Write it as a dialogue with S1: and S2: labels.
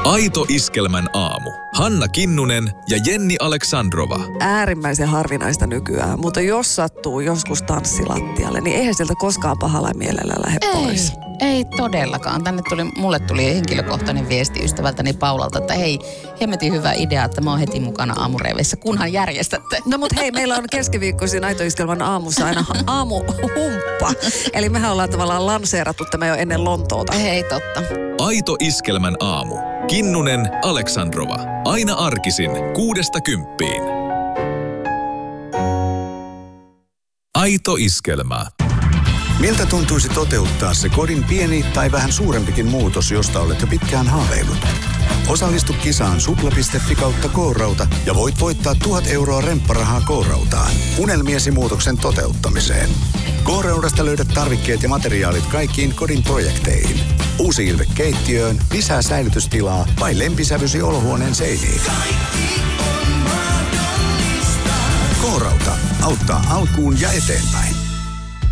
S1: Aito Iskelmän aamu. Hanna Kinnunen ja Jenni Aleksandrova.
S2: Äärimmäisen harvinaista nykyään, mutta jos sattuu joskus tanssilattialle, niin eihän sieltä koskaan pahalla mielellä lähde pois.
S3: Ei todellakaan. Mulle tuli henkilökohtainen viesti ystävältäni Paulalta, että hei, hemmetin hyvä idea, että mä oon heti mukana aamureivissä, kunhan järjestätte.
S2: No mut hei, meillä on keskiviikkoisin Aito Iskelmän aamussa aina aamuhumppa. Eli mehän ollaan tavallaan lanseerattu tämä jo ennen Lontoota.
S3: Hei, totta.
S1: Aito Iskelmän aamu. Kinnunen, Aleksandrova. Aina arkisin 6–10. Aito Iskelmä.
S4: Miltä tuntuisi toteuttaa se kodin pieni tai vähän suurempikin muutos, josta olet jo pitkään haaveillut? Osallistu kisaan supla.fi/K-rauta ja voit voittaa 1 000 euroa rempparahaa K-rautaan unelmiesi muutoksen toteuttamiseen. K-raudasta löydät tarvikkeet ja materiaalit kaikkiin kodin projekteihin. Uusi ilme keittiöön, lisää säilytystilaa vai lempisävysi olohuoneen seiniin. K-rauta auttaa alkuun ja eteenpäin.